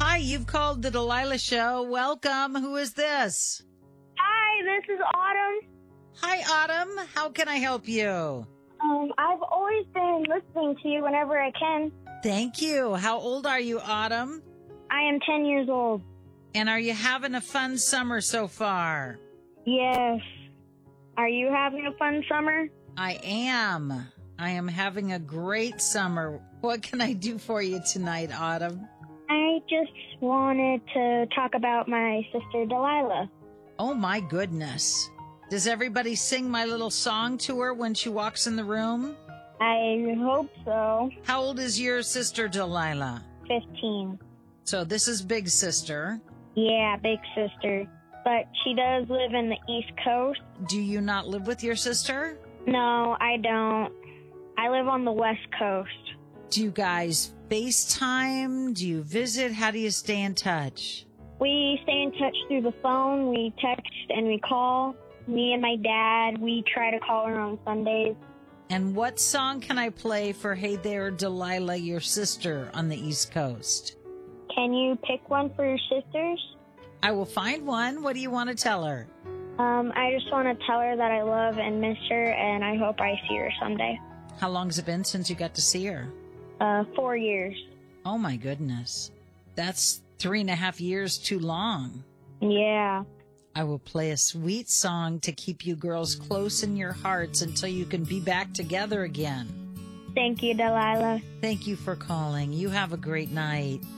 Hi, you've called the Delilah Show. Welcome. Who is this? Hi, this is Autumn. Hi, Autumn. How can I help you? I've always been listening to you whenever I can. Thank you. How old are you, Autumn? I am 10 years old. And are you having a fun summer so far? Yes. Are you having a fun summer? I am. I am having a great summer. What can I do for you tonight, Autumn? I just wanted to talk about my sister Delilah. Oh, my goodness. Does everybody sing my little song to her when she walks in the room? I hope so. How old is your sister, Delilah? 15. So this is big sister. Yeah, big sister. But she does live in the East Coast. Do you not live with your sister? No, I don't. I live on the West Coast. Do you guys FaceTime? Do you visit? How do you stay in touch? We stay in touch through the phone. We text and we call. Me and my dad, we try to call her on Sundays. And what song can I play for Hey There, Delilah, your sister on the East Coast? Can you pick one for your sisters? I will find one. What do you want to tell her? I just want to tell her that I love and miss her, and I hope I see her someday. How long's it been since you got to see her? 4 years. Oh, my goodness. That's 3.5 years too long. Yeah. I will play a sweet song to keep you girls close in your hearts until you can be back together again. Thank you, Delilah. Thank you for calling. You have a great night.